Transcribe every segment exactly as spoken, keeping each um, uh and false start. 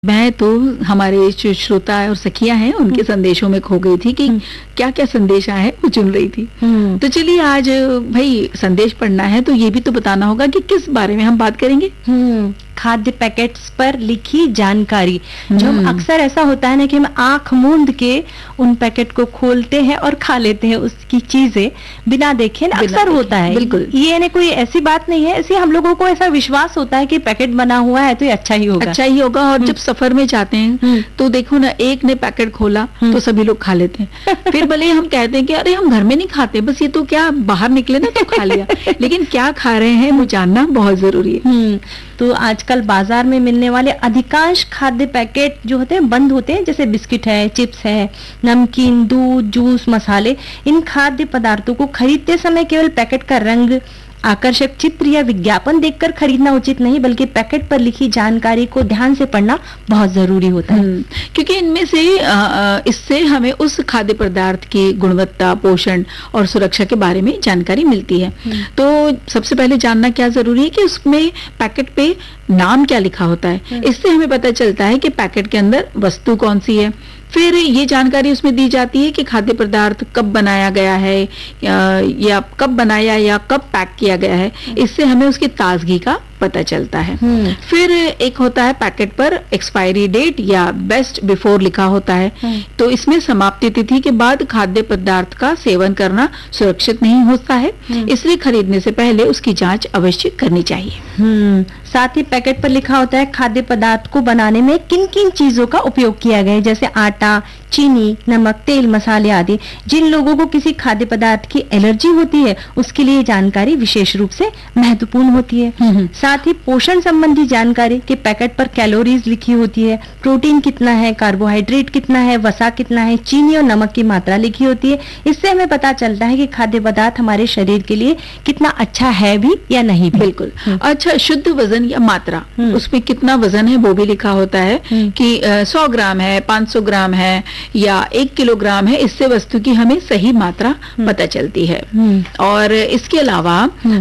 मैं तो हमारे जो श्रोता और सखियां हैं उनके संदेशों में खो गई थी कि क्या क्या संदेश आए हैं वो चुन रही थी। तो चलिए आज भाई संदेश पढ़ना है तो ये भी तो बताना होगा कि किस बारे में हम बात करेंगे। खाद्य पैकेट्स पर लिखी जानकारी। जो हम अक्सर ऐसा होता है ना कि हम आंख मूंद के उन पैकेट को खोलते हैं और खा लेते हैं उसकी चीजें बिना देखे ना, अक्सर होता है। बिल्कुल, ये ना कोई ऐसी बात नहीं है, ऐसे हम लोगों को ऐसा विश्वास होता है कि पैकेट बना हुआ है तो ये अच्छा ही होगा, अच्छा ही होगा। और जब सफर में जाते हैं तो देखो ना, एक ने पैकेट खोला तो सभी लोग खा लेते हैं। फिर भले हम कहते हैं कि अरे हम घर में नहीं खाते, बस ये तो क्या बाहर निकले ना तो खा लिया, लेकिन क्या खा रहे हैं वो जानना बहुत जरूरी है। तो आजकल बाजार में मिलने वाले अधिकांश खाद्य पैकेट जो होते हैं बंद होते हैं, जैसे बिस्किट है, चिप्स है, नमकीन, दूध, जूस, मसाले। इन खाद्य पदार्थों को खरीदते समय केवल पैकेट का रंग, आकर्षक चित्र या विज्ञापन देखकर खरीदना उचित नहीं, बल्कि पैकेट पर लिखी जानकारी को ध्यान से पढ़ना बहुत जरूरी होता है। क्योंकि इनमें से इससे हमें उस खाद्य पदार्थ की गुणवत्ता, पोषण और सुरक्षा के बारे में जानकारी मिलती है। तो सबसे पहले जानना क्या जरूरी है कि उसमें पैकेट पे नाम क्या लिखा होता है। इससे हमें पता चलता है कि पैकेट के अंदर वस्तु कौन सी है। फिर ये जानकारी उसमें दी जाती है कि खाद्य पदार्थ कब बनाया गया है या, या कब बनाया या कब पैक किया गया है। इससे हमें उसकी ताजगी का पता चलता है। फिर एक होता है पैकेट पर एक्सपायरी डेट या बेस्ट बिफोर लिखा होता है। तो इसमें समाप्ति तिथि के बाद खाद्य पदार्थ का सेवन करना सुरक्षित नहीं होता है, इसलिए खरीदने से पहले उसकी जांच अवश्य करनी चाहिए। साथ ही पैकेट पर लिखा होता है खाद्य पदार्थ को बनाने में किन किन चीजों का उपयोग किया गया है, जैसे आटा, चीनी, नमक, तेल, मसाले आदि। जिन लोगों को किसी खाद्य पदार्थ की एलर्जी होती है उसके लिए जानकारी विशेष रूप से महत्वपूर्ण होती है। साथ ही पोषण संबंधी जानकारी के पैकेट पर कैलोरीज लिखी होती है, प्रोटीन कितना है, कार्बोहाइड्रेट कितना है, वसा कितना है, चीनी और नमक की मात्रा लिखी होती है। इससे हमें पता चलता है कि खाद्य पदार्थ हमारे शरीर के लिए कितना अच्छा है भी या नहीं भी। बिल्कुल। अच्छा, शुद्ध वजन या मात्रा, उसमें कितना वजन है वो भी लिखा होता है कि सौ ग्राम है, पाँच सौ ग्राम है या एक किलोग्राम है। इससे वस्तु की हमें सही मात्रा पता चलती है। और इसके अलावा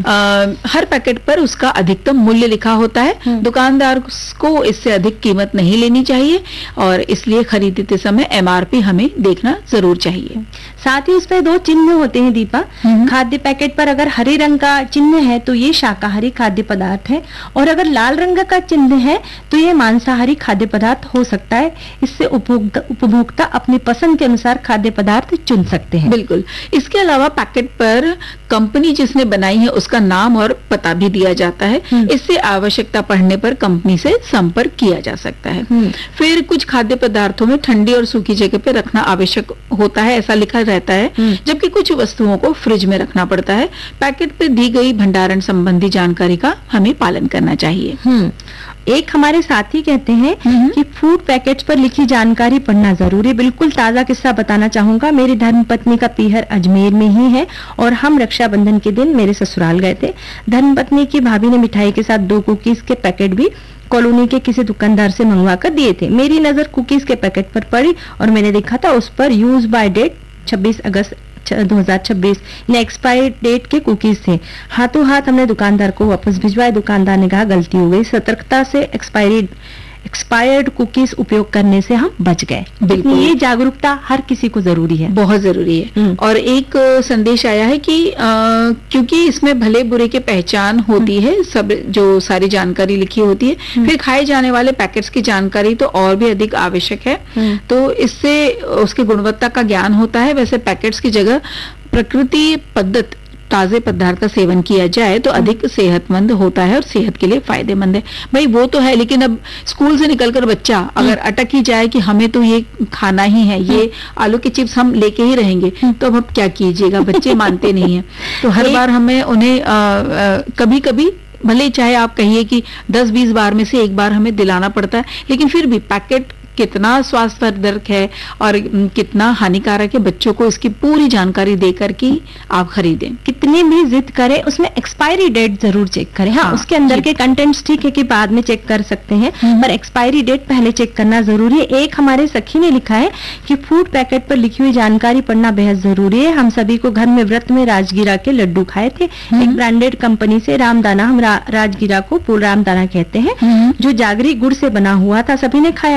हर पैकेट पर उसका अधिकतम मूल्य लिखा होता है। दुकानदार को इससे अधिक कीमत नहीं लेनी चाहिए और इसलिए खरीदते समय एमआरपी हमें देखना जरूर चाहिए। साथ ही उसमें दो चिन्ह होते हैं दीपा। खाद्य पैकेट पर अगर हरे रंग का चिन्ह है तो ये शाकाहारी खाद्य पदार्थ है, और अगर लाल रंग का चिन्ह है तो ये मांसाहारी खाद्य पदार्थ हो सकता है। इससे उपभोक्ता अपनी पसंद के अनुसार खाद्य पदार्थ चुन सकते हैं। बिल्कुल। इसके अलावा पैकेट पर कंपनी जिसने बनाई है उसका नाम और पता भी दिया जाता है। इससे आवश्यकता पड़ने पर कंपनी से संपर्क किया जा सकता है। फिर कुछ खाद्य पदार्थों में ठंडी और सूखी जगह पे रखना आवश्यक होता है, ऐसा लिखा रहता है, जबकि कुछ वस्तुओं को फ्रिज में रखना पड़ता है। पैकेट पे दी गई भंडारण संबंधी जानकारी का हमें पालन करना चाहिए। एक हमारे साथी कहते हैं कि फूड पैकेट्स पर लिखी जानकारी पढ़ना जरूरी। बिल्कुल ताजा किस्सा बताना चाहूंगा। मेरी धर्मपत्नी का पीहर अजमेर में ही है और हम रक्षाबंधन के दिन मेरे ससुराल गए थे। धर्मपत्नी की भाभी ने मिठाई के साथ दो कुकीज के पैकेट भी कॉलोनी के किसी दुकानदार से मंगवा कर दिए थे। मेरी नजर कुकीज के पैकेट पर पड़ी और मैंने देखा था उस पर यूज बाय डेट छब्बीस अगस्त दो हज़ार छब्बीस एक्सपायरी डेट के कुकीज थे। हाथों हाथ हमने दुकानदार को वापस भिजवाए। दुकानदार ने कहा गलती हो गई। सतर्कता से एक्सपायरी एक्सपायर्ड कुकीज उपयोग करने से हम बच गए। बिल्कुल, ये जागरूकता हर किसी को जरूरी है, बहुत जरूरी है। और एक संदेश आया है कि आ, क्योंकि इसमें भले बुरे की पहचान होती है, सब जो सारी जानकारी लिखी होती है, फिर खाए जाने वाले पैकेट्स की जानकारी तो और भी अधिक आवश्यक है। तो इससे उसकी गुणवत्ता का ज्ञान होता है। वैसे पैकेट्स की जगह प्रकृति पद्धत ताजे पदार्थ का सेवन किया जाए तो अधिक सेहतमंद होता है और सेहत के लिए फायदेमंद है। भाई वो तो है, लेकिन अब स्कूल से निकलकर बच्चा अगर अटक ही जाए कि हमें तो ये खाना ही है, ये आलू के चिप्स हम लेके ही रहेंगे, तो अब आप क्या कीजिएगा, बच्चे मानते नहीं है। तो हर बार हमें उन्हें आ, आ, कभी कभी भले चाहे आप कहिए कि दस बीस बार में से एक बार हमें दिलाना पड़ता है, लेकिन फिर भी पैकेट कितना स्वास्थ्यवर्धक है और कितना हानिकारक है, बच्चों को इसकी पूरी जानकारी देकर के आप खरीदें। कितनी भी जिद करें उसमें एक्सपायरी डेट जरूर चेक करें। हाँ, हाँ उसके अंदर के कंटेंट्स ठीक है कि बाद में चेक कर सकते हैं, पर एक्सपायरी डेट पहले चेक करना जरूरी है। एक हमारे सखी ने लिखा है कि फूड पैकेट पर लिखी हुई जानकारी पढ़ना बेहद जरूरी है। हम सभी को घर में व्रत में राजगीरा के लड्डू खाए थे, एक ब्रांडेड कंपनी से रामदाना। हम रा, राजगीरा को पूर्ण रामदाना कहते हैं, जो जागरी गुड़ से बना हुआ था। सभी ने खाया।